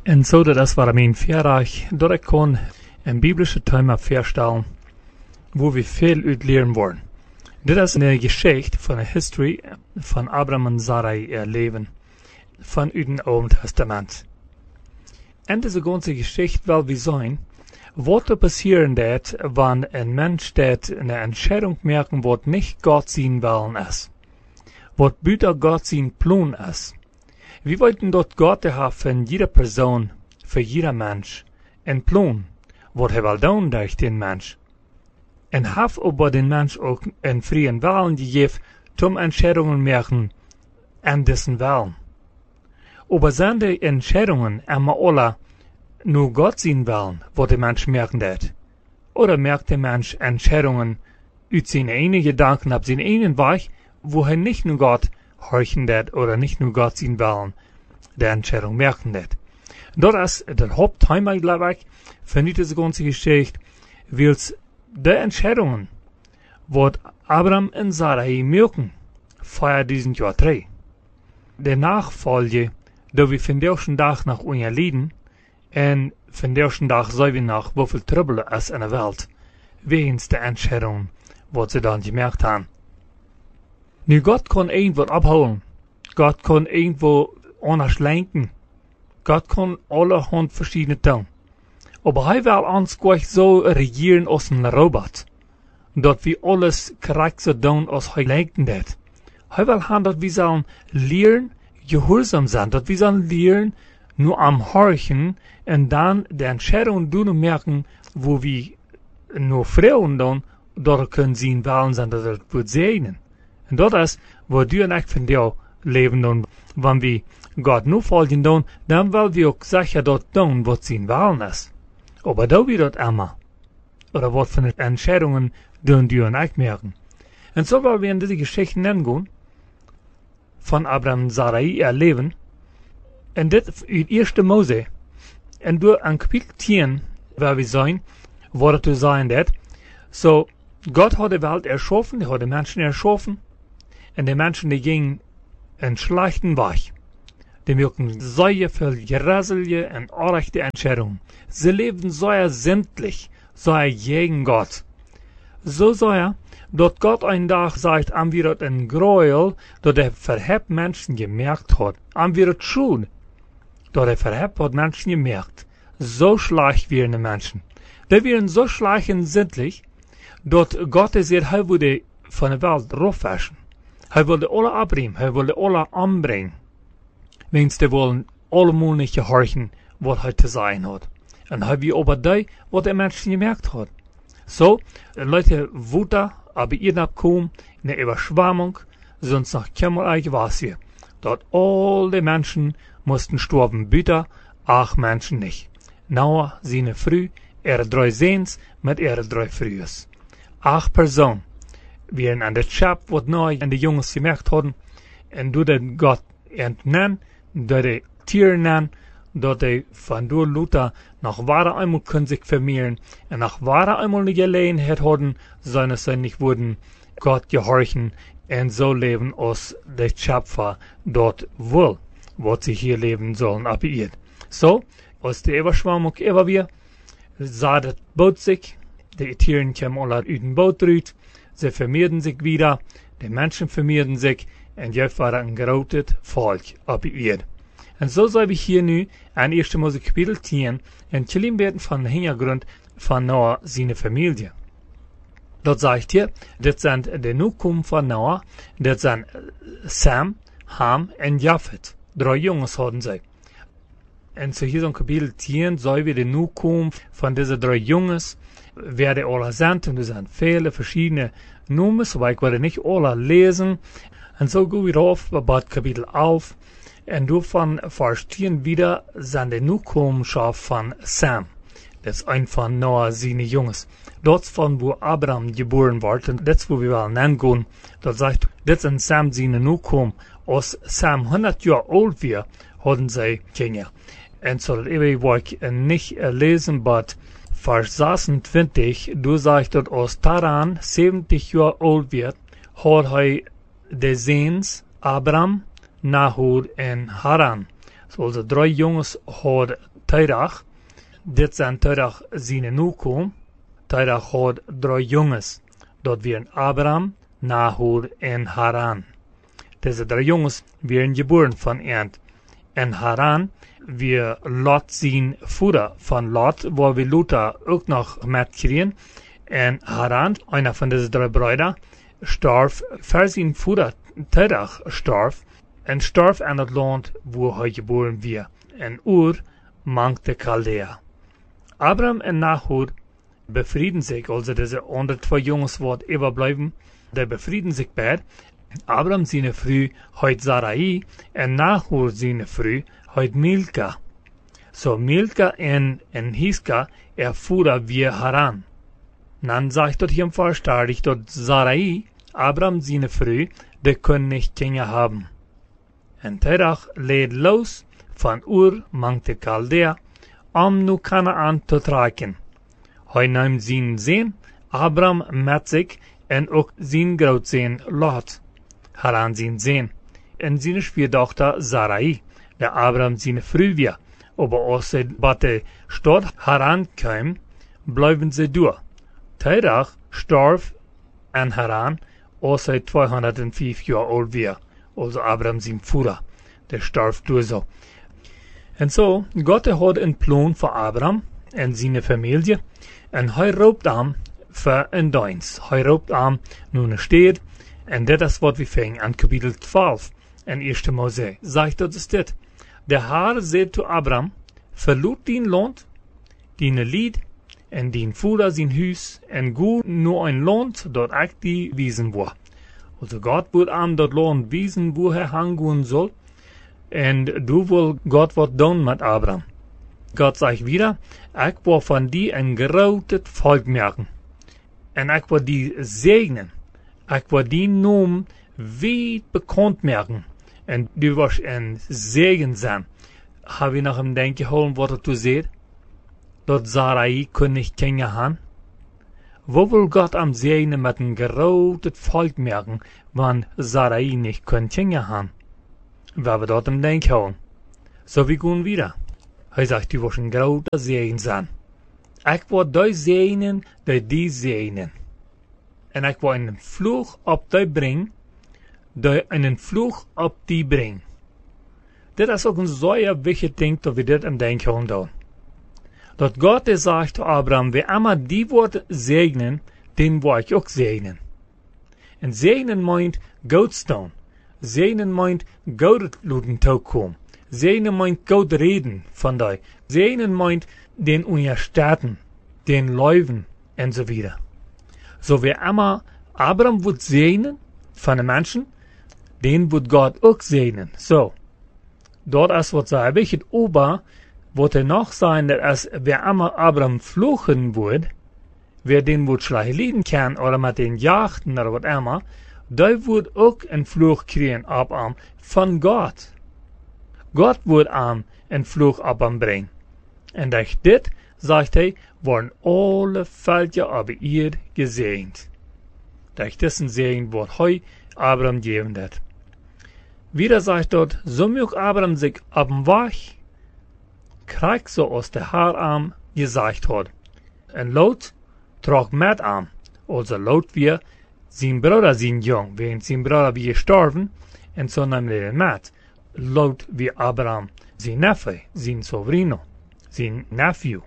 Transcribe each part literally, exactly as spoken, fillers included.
En zo dat is wat ik mijn verreich, dat ik kon een biblische thema voorstellen, wo we veel uit leren worden. Dit is een geschichte van een history van Abraham en Sarai ihr leven, van uit het Oude Testament. En deze ganze geschichte wil we zijn, wat er passieren dat, wanneer een mens dat een Entscheidung merken wat niet Gott zijn willen is. Wat buiten Gott zijn plan is. We weten dat Gott heeft van jeder persoon, voor jeder mens, een plan, wat hij wil doen durch den mens. En heeft op den mens ook een vrije willen gegeven, om Entscheidungen merken en dessen willen. Aber zijn de Entscheidungen immer alle nur Gott zijn willen, wat de mens merken dat? Oder merkt de mens Entscheidungen uit zijn eigen Gedanken op zijn eigen Weg, wo hij nicht nur Gott horchen dat, oder nicht nur Gott zijn willen, de Entscheidung merken dat. Dat is het Hauptthema, glaube ich, von dieser ganzen Geschichte, wils de Entscheidungen, wat Abraham en Sarai merken, vor diesem Jahr drei. De Nachfolge, da wir von der Dag nach unser Leben, en von der Dag sehen wir nach, wieviel Trouble ist in der Welt, wegen der Entscheidungen, wat sie dann gemerkt haben. Nu, Gott kann irgendwo abholen. Gott kann irgendwo anders lenken. Gott kann allerhand verschiedene tun. Aber hij will uns gleich so regieren als ein Robot. Dat wir alles korrekt so tun, als hij lenken dat. Hij will haben, dat wir sollen lernen, gehorsam sein. Dat wir sollen lernen, nur am Horchen, und dann die Entscheidungen doen und merken, wo wir nur Frauen tun, dat können zien wollen sein, dat het wird segnen. En dat is wat du en ik van jou leven doen. Wanneer we God nu volgen doen, dan willen we ook zeggen dat doen wat zijn willen is. Aber doen we dat immer? Oder wat van de Entscheidungen doen du en ik merken? En zo willen we in deze geschichten ingaan, van Abraham en Sarai ihr leven. En dit uit eerste Mose. En door een kapitel tien, waar we zijn, wordt te zijn dat. So, Gott hat die Welt erschaffen, er hat die Menschen erschaffen, und die Menschen, die gingen einen schlechten Weg. Die merken sehr viel gräselige und unrechte Entscheidungen. Sie lebten sehr sündlich, sehr gegen Gott. So sehr, dass Gott einen Tag sagt, am wir das ein Gräuel, dass der verhebt Menschen gemerkt hat. Am wir das schon, dass der verhebt hat Menschen gemerkt. So schlecht wären die Menschen. Die wären so schlecht und sündlich, dat Gott zegt, hij wilde van de wereld rafwaschen. Hij wilde alle abbrengen, hij wilde alle aanbrengen. Mensen willen allemaal niet gehorchen wat hij te zeggen had. En hij wil over die wat de mensen gemerkt had. Zo, so, Leute woeten, aber ihr abkommen, in der Überschwemmung, sonst noch kämmerreich war es hier. Dort all die Menschen mussten sterben, bitte, ach Menschen nicht. Nou, seine früh, ihre drei Sehens mit ihre drei Frühes. Acht Personen wären an der Schab, wat neu an die Jungs gemerkt hadden, en door de Gott entnennen, door de Tieren nennen, dat de van door Luther noch wahre einmal können sich vermehren, en noch wahre einmal eine Gelegenheit hadden, sondern sie nicht würden Gott gehorchen, en so leben, als der Schöpfer dort will, wat sie hier leben sollen, abgehört. So, als die Überschwemmung immer wir, sah das Boot sich, die Tieren kamen alle uit dem Boot uit, sie vermehrten sich wieder, die Menschen vermehrten sich, und jetzt war ein großes Volk auf die Erde. Und so sind wir hier nu an erste Mose Kapitel tien, und chillen werden von dem Hintergrund von Noah seine Familie. Dort sagt hier, das sind die Nachkommen von Noah, das sind Sam, Ham und Japhet. Drei Jungs hatten sie. Und so hier so ein Kapitel tien, sollen wir die Nachkommen von diesen drei Jungs, wer die alle sind, und es sind viele verschiedene Nummern, aber ich werde nicht alle lesen. Und so gehen wir auf, bei Kapitel auf, und davon verstehen wieder sind die Nachkommenschaft von Sam. Das ist ein von Noah, seine Jungs. Dort von wo Abraham geboren wurde, und das wo wir wollen hingehen, dort sagt, das sind Sam seine Nachkommen. Als Sam hundert Jahre alt war, hatten sie Kinder. Und so, das will ich nicht lesen, aber Vers sechsundzwanzig, du sagst, dass als Taran siebzig Jahre alt wird, hat er de Sehns Abraham, Nahor en Haran. So, also drei Jungs hat Terach. Dit zijn Terach zijn nu kom. Terach had drie jongens. Dat waren Abraham, Nahor en Haran. Deze drie jongens werden geboren van Ent. En Haran, wir Lot zijn voeder van Lot, waar we Luther ook nog met kregen. En Haran, einer van deze drie broeders, starf, voor zijn voeder Terach starf, en starf aan het land waar hij geboren werd. En Ur mangt de Chaldea. Abraham en Nahor befrieden zich, also deze andere twee jongens wat overblijven, die befrieden zich beide. Abraham zijn vrouw heet Sarai en Nahor zijn vrouw heet Milka. So Milka en, en Hiska erfuhren wir Haran. Dan sagt dort hier verständigt, dort Sarai, Abraham seine Frau, die können nicht Kinder haben. En Terach lädt los von Ur, mangt de Chaldea, um nu Kanaan zu tragen. Hij nahm zijn Sohn, Abraham met zich, en ook zijn grootzoon Lot, Haran zijn Sohn, en zijn Schwiegerdochter Sarai, der Abraham seine Frau war. Aber als sie bei der Stadt Haran kam, bleiben sie durch. Terach starb an Haran, als er zweihundertfünf Jahre alt war, also Abraham sein Vater, der starb durch so. Und so, Gott hat einen Plan für Abraham und seine Familie, und er raubt ihm für einen Dienst. Er raubt ihm nun eine Stadt, und das ist, was wir fangen an Kapitel zwölf, in erster Mose. Sagt das das? Der Herr sagt zu Abraham, verlot dein Land, deine Lied, en din Vater sein Haus, en go nur ein Land, dort ich die wiesen war. Also Gott wird am dort Land wiesen, wo er hangehen soll, en du will Gott wat doen mit Abraham. Gott sagt wieder, ich will von dir ein großes Volk machen, en ich will die segnen, ich will die Namen weit bekannt machen, en du wirst ein Segen sein. Hab ich noch im Denken geholt, was du seht? Dort Sarai kon nicht Kinder haben. Wo will Gott am Segnen mit einem großen Volk merken, wenn Sarai nicht kon Kinder haben? Weil wir dort im Denken holen. So wie gehen wieder. Er sagt, du wirst ein großer Segen sein. Ich will die segnen, die die segnen. Und ich will einen Fluch auf die bringen, die einen Fluch auf die bringen. Das ist auch ein sehr wichtiges Ding, dass wir das im Denken holen tun. Dat Gott sagt zu Abraham, wer immer die Worte segnen, den will ich auch segnen. Und segnen meint Gottstone. Segnen meint Gott luden toekom. Segnen meint Gott reden von dir. Segnen meint den unterstützen, den läuven und so weiter. So wer immer Abraham wird segnen von den Menschen, den wird Gott auch segnen. So. Dort ist was sehr wichtig, aber wird er noch sein, dass wer immer Abraham fluchen wird, wer den wird schlecht leiden kann, oder mit den Jachten oder was immer, der wird auch einen Fluch kriegen ab ihm von Gott. Gott wird ihm einen Fluch ab ihm bringen. Und durch das, sagt er, worden alle Völker aber ihr gesegnet. Durch diesen Segen wird heu Abraham geben wird. Wieder sagt dort, so mög Abraham sich ab dem Weg kriegt so aus der Haararm gesagt hat. Und Lot trug mit am, also Lot wir, sein Bruder sind jung, während sein Bruder wie gestorben, und so nahm er mit. Lot wie Abraham, sein Neffe, sein Sovrino, sein Nephew.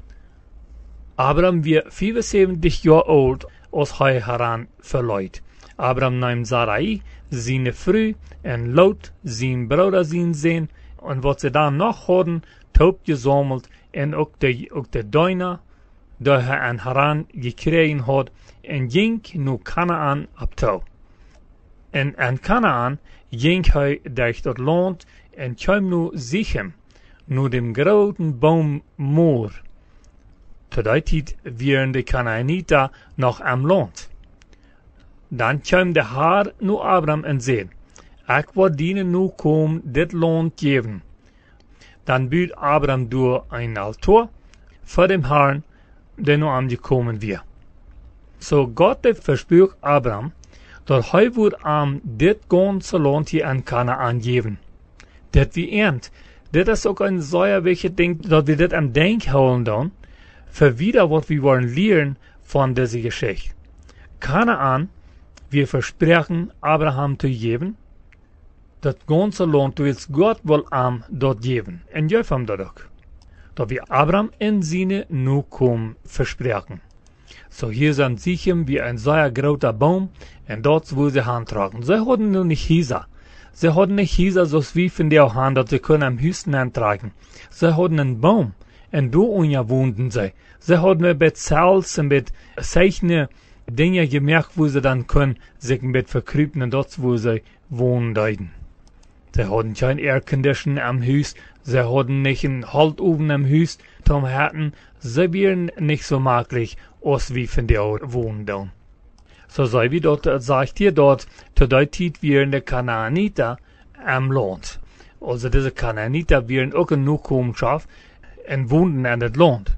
Abraham wir vierundsiebzig Jahre alt, als er Haran verlor. Abraham nahm Sarai, seine Frau, und Lot, sein Bruder, sein Sohn, und was sie dann noch hatten, Taub gesammelt, und auch de, auch de Deuner, die er an Haran gekregen hat, und ging nu Kanaan ab Tau. Und an Kanaan ging er durch das Land, und kam nu Sichem, nu dem großen Baum Moor. Zu der Zeit waren die Kanaaniter noch am Land. Dann kam der Herr nu Abraham und sagte, ich will dienen nu kom dit Land geben. Dann büht Abraham durch ein Altar vor dem Herrn, der nu angekommen war. So Gott versprach Abraham, dass er wird am dit ganze Land hier an Kanaan geben. Det wie ernt, Dit is ook een zeer wichtig ding, dat we dit am denk houden dan, für wieder wat we wollen lernen von dieser Geschichte. Kanaan, wir versprechen Abraham zu geben, das ganze Land willst Gott wohl am dort geben. En geef hem dat ook. Dat wir Abraham in seine Nachkommen versprechen. So hier sind Sichem wie ein sehr großer Baum, und dort wo sie handtragen. Sie hatten nur nicht Hisa. Sie hatten nicht Hisa so wie von der Hand, dass sie können am höchsten antragen. Sie hatten einen Baum, und do unja wohnten sie. Sie hatten mit Salz und mit Zeichnen Dinge gemerkt, wo sie dann können sich mit verkrüpen, und dort wo sie wohnen deuten. Sie hatten kein Aircondition am Haus, sie hatten nicht einen Haltofen am Haus, Tom hatten, sie wären nicht so maglich, als wie von der wohnen dann. So sei wie dort, sagt hier dort, zu der Zeit wären die Kanaaniter am Land. Also diese Kanaaniter wären auch in Nachkommenschaft und wohnten an das Land.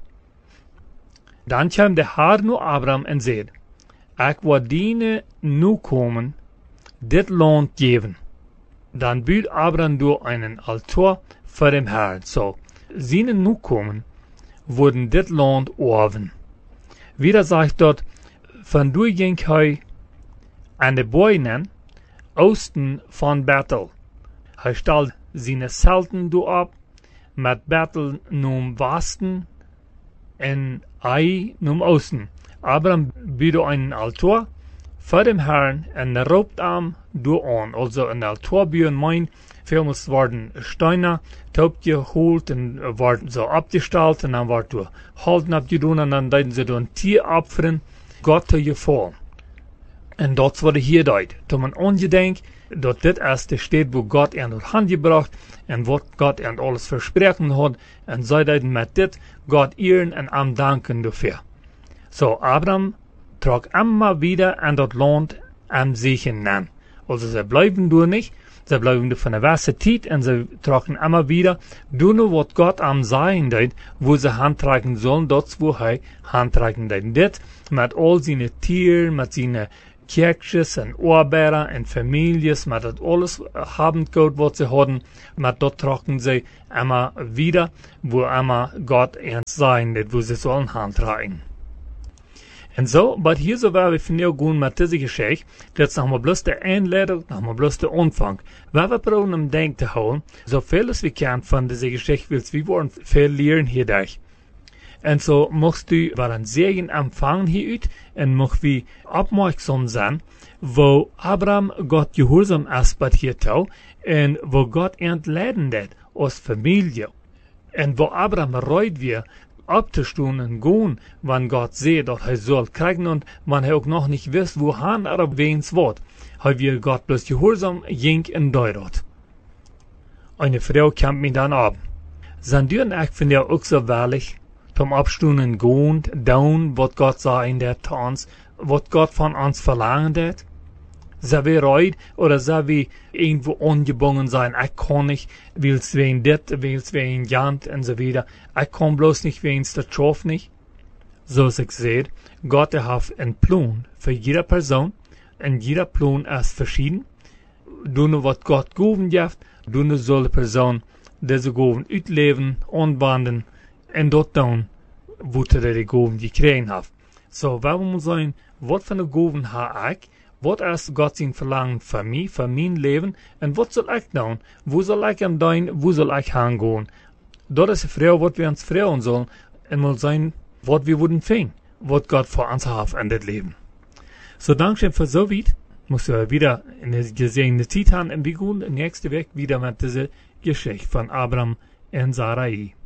Dann kam der Herr nur Abraham und sagt, ich will deine Nachkommen das Land geben. Dann büht Abraham durch einen Altar vor dem Herrn. So, seine Nachkommen wurden das Land erben. Wieder sagt dort, von du ging er an den Bäumen Osten von Bethel. Er stellt seine Zelten du ab, mit Bethel num Westen und Ai num Osten. Abraham büht einen Altar vor dem Herrn und er robt am du an. Also ein Altar bühen mein, vielmals werden Steine taub geholt und werden so abgestellt und dann wird du Halten abgedun und dann deuten sie ein Tier abfrieren, Gott zu gefallen. Und das wurde hier deut. Da man angedenkt, dass das erste steht, wo Gott er durch Hand gebracht und was Gott er alles versprechen hat und sei deuten mit das Gott ihren und am danken dafür. So, Abraham trug immer wieder an das Land am sich hinein. Also sie bleiben nur nicht, sie bleiben nur von der weißen Zeit und sie tragen immer wieder, nur was Gott am sein deut, wo sie handtragen sollen, dort wo er handtragen deut. Das mit all seine Tieren, mit seinen Kirches und Arbeiter und Families, mit das alles haben Gott, was sie hatten, mit dort tragen sie immer wieder, wo immer Gott ernst sein deut, wo sie sollen handtragen. En zo, maar hier zo waar we vandaag gaan met deze geschichte, dat is nog maar bloos de inleiding, nog maar bloos de aanvang. Waar we proberen om denk te houden, zoveel als we kunnen van deze geschichte, wil we worden veel leren hierdoor. En zo mocht u wel een zegen empfangen hieruit, en mocht we opmerkzaam zijn, wo Abraham God gehoorzaam is bij hier toe, en wo God entleiden deed als familie. En wo Abraham reut weer, abzustehen und gehen, wenn Gott sieht, dass er soll kriegen und wenn er auch noch nicht weiß, wohin er auf wen's wird, hat wir Gott bloß gehorsam ging in Deutschland. Eine Frau kam mir dann ab. Sind die und ich finde ja auch so wahrlich, zum Abstehen und gehen, down, was Gott sagt in der Tanz, was Gott von uns verlangt hat? Sei wir reut oder sei wir irgendwo ungebunden sein, ich kann nicht, willst wegen dit, willst wegen Jant und so weiter, ich kann bloß nicht wegen der Schof nicht. So ist es gesagt, Gott hat einen Plan für jede Person und jeder Plan ist verschieden. Du nur was Gott gegeben hat, du nur soll die Person diese Gaben ausleben, anwenden und dort tun, wo er die Gaben gekriegt hat. So, warum muss sein, was für eine Gaben habe ich? Was ist Gott sein Verlangen für mich, für mein Leben? Und was soll ich tun? Wo soll ich am Dein, wo soll ich hingehen? Dort ist die Frau, was wir uns freuen sollen, und mal sein, was wir würden finden, was Gott für uns hat in das Leben. So, danke für so weit. Muss wir wieder in der gesegnete Zeit haben, und wir gehen nächste Woche wieder mit dieser Geschichte von Abraham und Sarai.